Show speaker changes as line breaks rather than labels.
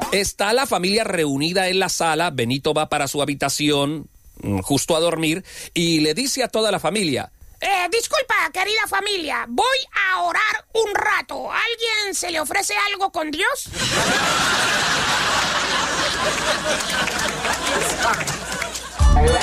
Está la familia reunida en la sala. Benito va para su habitación, justo a dormir, y le dice a toda la familia:
disculpa, querida familia, voy a orar un rato. ¿Alguien se le ofrece algo con Dios?